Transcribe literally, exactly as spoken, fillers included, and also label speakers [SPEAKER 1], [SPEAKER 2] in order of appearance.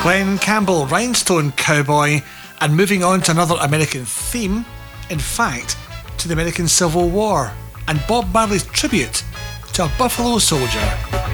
[SPEAKER 1] Glenn Campbell, Rhinestone Cowboy, and moving on to another American theme, in fact, to the American Civil War, and Bob Marley's tribute to a Buffalo soldier.